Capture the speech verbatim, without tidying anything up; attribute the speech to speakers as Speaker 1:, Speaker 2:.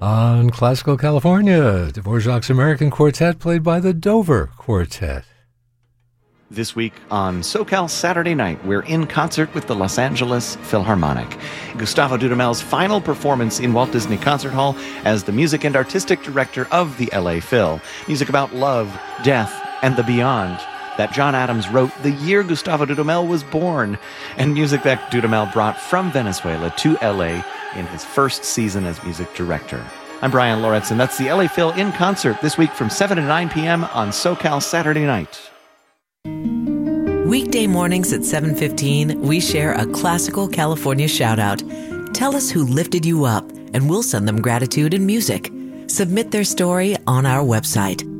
Speaker 1: On Classical California, Dvorak's American Quartet played by the Dover Quartet.
Speaker 2: This week on SoCal Saturday Night, we're in concert with the Los Angeles Philharmonic. Gustavo Dudamel's final performance in Walt Disney Concert Hall as the music and artistic director of the L A Phil. Music about love, death, and the beyond that John Adams wrote the year Gustavo Dudamel was born, and music that Dudamel brought from Venezuela to L A in his first season as music director. I'm Brian Loretz, and that's the L A Phil in concert this week from seven to nine p.m. on SoCal Saturday Night.
Speaker 3: Weekday mornings at seven fifteen, we share a classical California shout-out. Tell us who lifted you up, and we'll send them gratitude and music. Submit their story on our website.